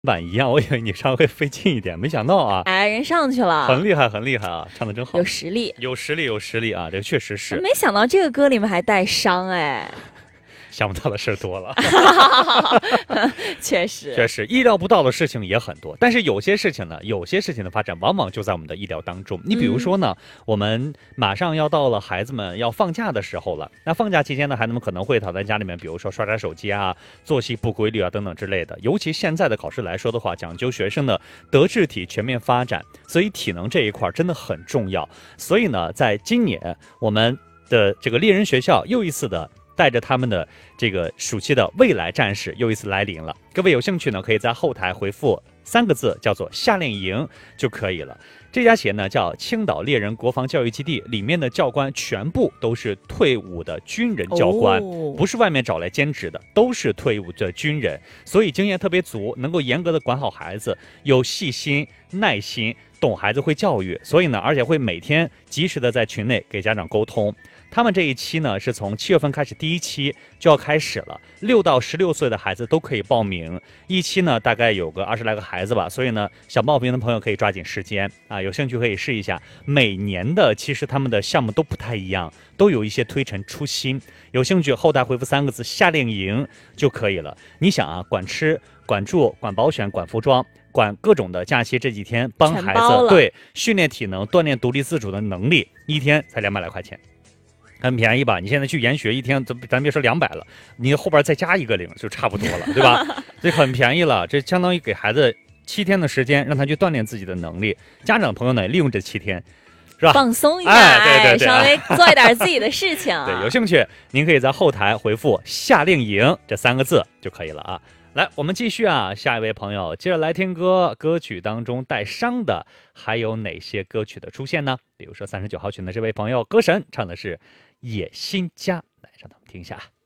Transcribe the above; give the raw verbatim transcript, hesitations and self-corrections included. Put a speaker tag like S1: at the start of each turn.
S1: 板一样，我以为你稍微费劲一点，没想到啊，
S2: 哎，人上去了，
S1: 很厉害，很厉害啊，唱的真好，
S2: 有实力，
S1: 有实力，有实力啊，这个确实是。
S2: 没想到这个歌里面还带伤，哎，
S1: 想不到的事多了，
S2: 确实，
S1: 确实意料不到的事情也很多。但是有些事情呢，有些事情的发展往往就在我们的意料当中。你比如说呢，嗯、我们马上要到了孩子们要放假的时候了。那放假期间呢，孩子们可能会躺在家里面，比如说刷刷手机啊、作息不规律啊等等之类的。尤其现在的考试来说的话，讲究学生的德智体全面发展，所以体能这一块真的很重要。所以呢，在今年我们的这个猎人学校又一次的。带着他们的这个暑期的未来战士又一次来临了。各位有兴趣呢，可以在后台回复三个字，叫做夏令营就可以了。这家企业呢叫青岛猎人国防教育基地，里面的教官全部都是退伍的军人教官，哦、不是外面找来兼职的，都是退伍的军人，所以经验特别足，能够严格的管好孩子，有细心、耐心，懂孩子，会教育，所以呢，而且会每天及时的在群内给家长沟通。他们这一期呢，是从七月份开始，第一期就要开始了，六到十六岁的孩子都可以报名。一期呢，大概有个二十来个孩子吧，所以呢，想报名的朋友可以抓紧时间啊，有兴趣可以试一下。每年的其实他们的项目都不太一样，都有一些推陈出新。有兴趣后台回复三个字“夏令营”就可以了。你想啊，管吃、管住、管保险、管服装。管各种的假期，这几天帮孩子对训练体能、锻炼独立自主的能力，一天才两百来块钱。很便宜吧？你现在去研学一天，咱咱别说两百了，你后边再加一个零就差不多了，对吧？这很便宜了，这相当于给孩子七天的时间，让他去锻炼自己的能力。家长朋友呢，利用这七天，是吧？
S2: 放松一下，
S1: 哎，对对对，
S2: 稍微做一点自己的事情。
S1: 对，有兴趣您可以在后台回复“夏令营”这三个字就可以了啊。来，我们继续啊，下一位朋友接着来听歌。歌曲当中带伤的还有哪些歌曲的出现呢？比如说三十九号群的这位朋友，歌神唱的是《野心家》，来让他们听一下。